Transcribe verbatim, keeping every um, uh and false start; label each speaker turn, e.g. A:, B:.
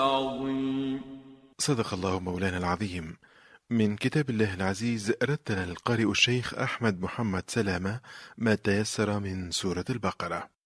A: عظيم.
B: صدق الله مولانا العظيم. من كتاب الله العزيز رتل القارئ الشيخ أحمد محمد سلامة ما تيسر من سورة البقرة.